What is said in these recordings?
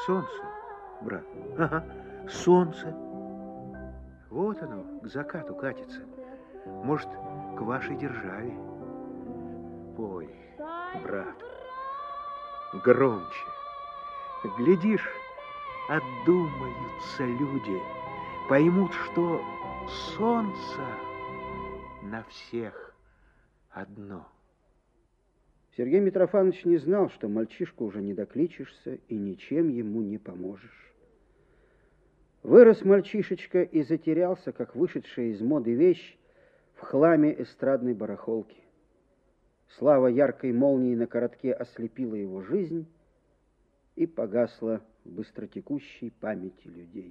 Солнце, брат. Ага, солнце. Вот оно, к закату катится. Может, к вашей державе. Пой, брат, громче. Глядишь, одумаются люди, поймут, что солнце на всех одно. Сергей Митрофанович не знал, что мальчишку уже не докличешься и ничем ему не поможешь. Вырос мальчишечка и затерялся, как вышедшая из моды вещь, в хламе эстрадной барахолки. Слава яркой молнии на коротке ослепила его жизнь и погасла в быстротекущей памяти людей.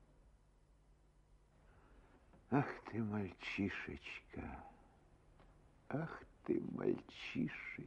Ах ты, мальчишечка, ах ты, мальчишечка.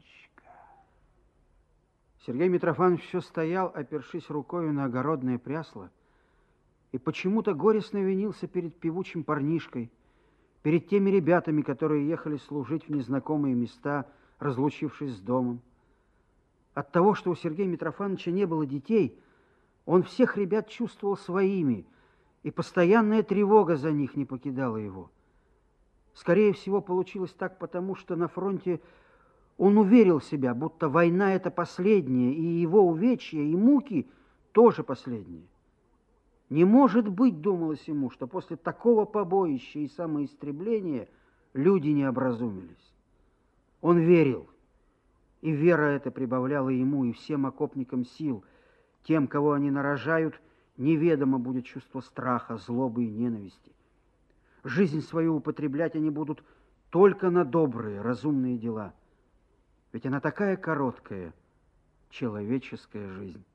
Сергей Митрофанович все стоял, опершись рукою на огородное прясло, и почему-то горестно винился перед певучим парнишкой, перед теми ребятами, которые ехали служить в незнакомые места, разлучившись с домом. От того, что у Сергея Митрофановича не было детей, он всех ребят чувствовал своими, и постоянная тревога за них не покидала его. Скорее всего, получилось так потому, что на фронте он уверил себя, будто война — это последняя, и его увечья и муки тоже последние. Не может быть, думалось ему, что после такого побоища и самоистребления люди не образумились. Он верил, и вера эта прибавляла ему и всем окопникам сил. Тем, кого они нарожают, неведомо будет чувство страха, злобы и ненависти. Жизнь свою употреблять они будут только на добрые, разумные дела. Ведь она такая короткая, человеческая жизнь.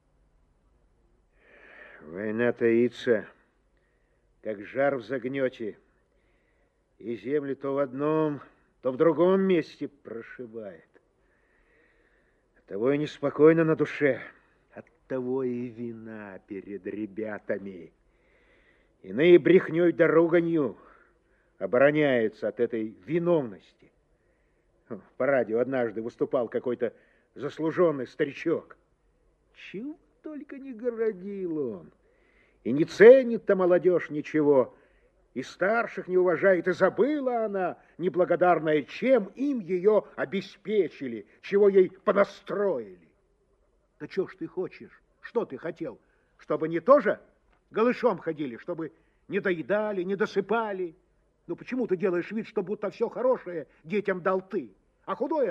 Война таится, как жар в загнете, и земли то в одном, то в другом месте прошибает. Оттого и неспокойно на душе, оттого и вина перед ребятами. Иные брехнёй да руганью обороняются от этой виновности. По радио однажды выступал какой-то заслуженный старичок. Чего только не городил он. И не ценит-то молодежь ничего, и старших не уважает, и забыла она, неблагодарная, чем им ее обеспечили, чего ей понастроили. Да что ж ты хочешь? Что ты хотел? Чтобы они тоже голышом ходили, чтобы не доедали, не досыпали? Ну почему ты делаешь вид, что будто все хорошее детям дал ты, а худое